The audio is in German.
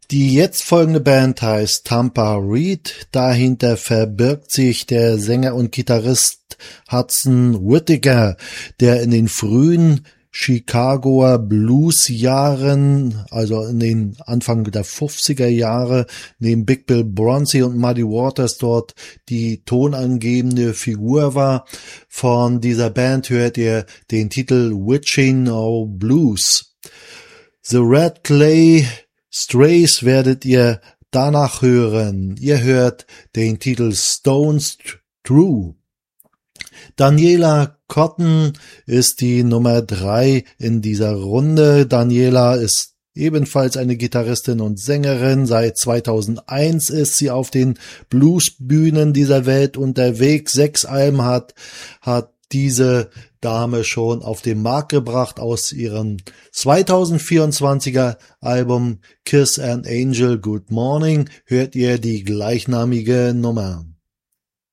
Die jetzt folgende Band heißt Tampa Reed. Dahinter verbirgt sich der Sänger und Gitarrist Hudson Whittaker, der in den frühen Chicagoer Blues-Jahren, also in den Anfang der 50er Jahre, neben Big Bill Bronzy und Muddy Waters dort die tonangebende Figur war. Von dieser Band hört ihr den Titel Witching O' Blues. The Red Clay Strays werdet ihr danach hören. Ihr hört den Titel Stones True. Daniela Cotton ist die Nummer 3 in dieser Runde. Daniela ist ebenfalls eine Gitarristin und Sängerin. Seit 2001 ist sie auf den Bluesbühnen dieser Welt unterwegs. 6 Alben hat diese Dame schon auf den Markt gebracht. Aus ihrem 2024er Album Kiss an Angel Good Morning hört ihr die gleichnamige Nummer.